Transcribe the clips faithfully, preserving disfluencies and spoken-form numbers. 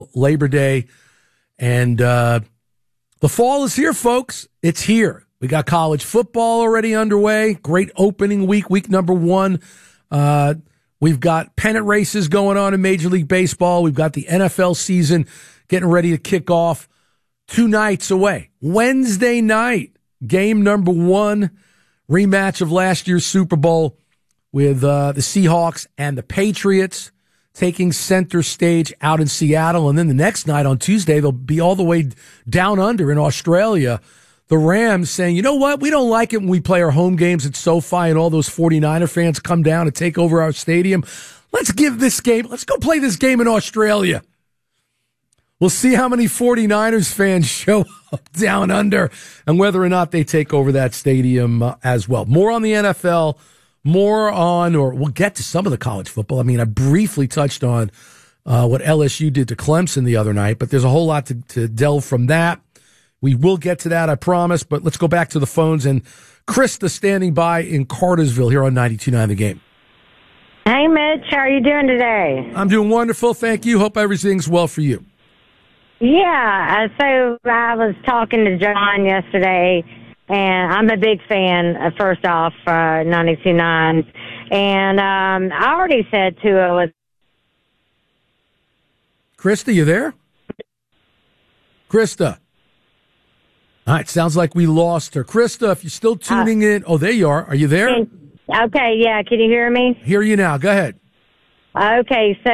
Labor Day. And uh, the fall is here, folks. It's here. We got college football already underway. Great opening week, week number one. Uh, we've got pennant races going on in Major League Baseball. We've got the N F L season getting ready to kick off two nights away. Wednesday night, game number one, rematch of last year's Super Bowl with uh, the Seahawks and the Patriots taking center stage out in Seattle. And then the next night on Tuesday, they'll be all the way down under in Australia. The Rams saying, you know what? We don't like it when we play our home games at SoFi and all those 49er fans come down and take over our stadium. Let's give this game, let's go play this game in Australia. We'll see how many 49ers fans show up down under and whether or not they take over that stadium uh, as well. More on the N F L. More on, or we'll get to some of the college football. I mean, I briefly touched on uh, what L S U did to Clemson the other night, but there's a whole lot to, to delve from that. We will get to that, I promise, but let's go back to the phones. And Krista standing by in Cartersville here on ninety-two point nine The Game. Hey, Mitch. How are you doing today? I'm doing wonderful. Thank you. Hope everything's well for you. Yeah. Uh, so I was talking to John yesterday, and I'm a big fan, uh, first off, uh, ninety-two point nine. And um, I already said to her, was Krista, you there? Krista. All right, sounds like we lost her. Krista, if you're still tuning uh, in. Oh, there you are. Are you there? Okay, yeah. Can you hear me? Hear you now. Go ahead. Okay, so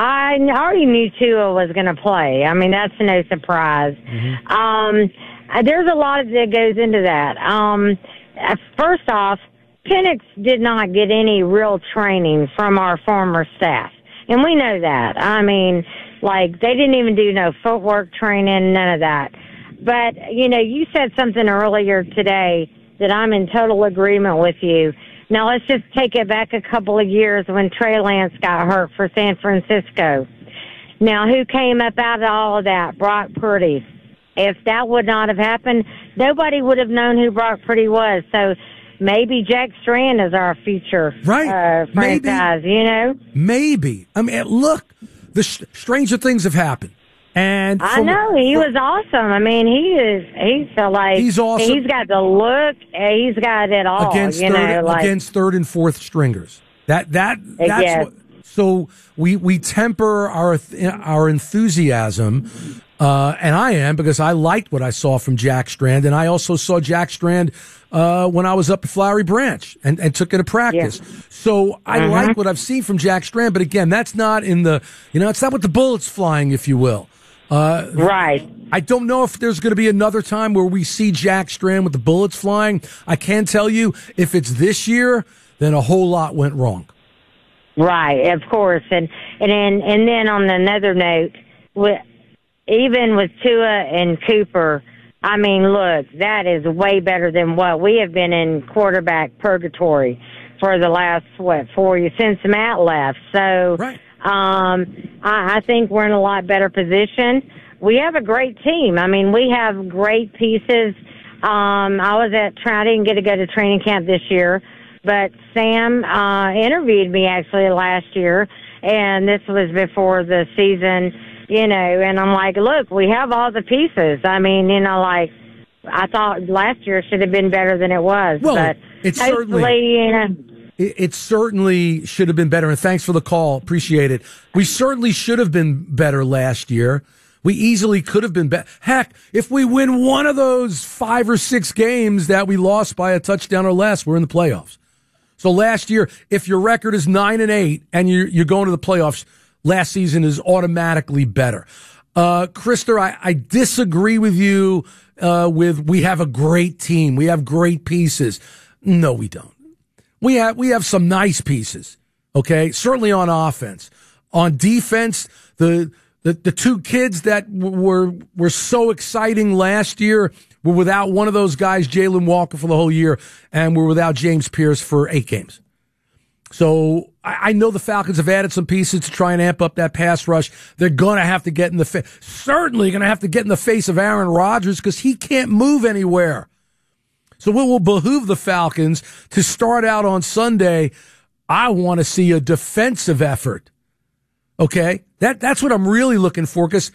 I already knew Tua was going to play. I mean, that's no surprise. Mm-hmm. Um There's a lot that goes into that. Um, first off, Penix did not get any real training from our former staff. And we know that. I mean, like, they didn't even do no footwork training, none of that. But, you know, you said something earlier today that I'm in total agreement with you. Now, let's just take it back a couple of years when Trey Lance got hurt for San Francisco. Now, who came up out of all of that? Brock Purdy. If that would not have happened, nobody would have known who Brock Purdy was. So maybe Jack Strand is our future right. uh, franchise, maybe. you know? Maybe. I mean, look, the sh- stranger things have happened. And I know, he from, was awesome. I mean, he is, he's so like, he's awesome. He's got the look, he's got it all, against you third, know? Like, against third and fourth stringers. That, that, that's yes. what, so we, we temper our, our enthusiasm. Uh, and I am, because I liked what I saw from Jack Strand, and I also saw Jack Strand uh, when I was up at Flowery Branch and, and took it to practice. Yeah. So I mm-hmm. like what I've seen from Jack Strand, but again, that's not in the, you know, it's not with the bullets flying, if you will. Uh, right. I don't know if there's going to be another time where we see Jack Strand with the bullets flying. I can tell you, if it's this year, then a whole lot went wrong. Right, of course. And, and, then, and then on another note, with, even with Tua and Cooper, I mean, look, that is way better than what we have been in quarterback purgatory for the last, what, four years, since Matt left. So right. um, I, I think we're in a lot better position. We have a great team. I mean, we have great pieces. Um, I was at, I didn't get to go to training camp this year, but Sam uh, interviewed me actually last year, and this was before the season. You know, and I'm like, look, we have all the pieces. I mean, you know, like, I thought last year should have been better than it was. Well, but it certainly, you know, it, it certainly should have been better. And thanks for the call. Appreciate it. We certainly should have been better last year. We easily could have been better. Heck, if we win one of those five or six games that we lost by a touchdown or less, we're in the playoffs. So last year, if your record is nine and eight and you're, you're going to the playoffs, last season is automatically better. Uh, Krista, I, I disagree with you uh, with we have a great team. We have great pieces. No, we don't. We have we have some nice pieces, okay? Certainly on offense. On defense, the the, the two kids that were were so exciting last year were without one of those guys, Jalen Walker, for the whole year, and we're without James Pierce for eight games. So I know the Falcons have added some pieces to try and amp up that pass rush. They're going to have to get in the face, certainly going to have to get in the face of Aaron Rodgers because he can't move anywhere. So it will behoove the Falcons to start out on Sunday. I want to see a defensive effort Okay, that that's what I'm really looking for, because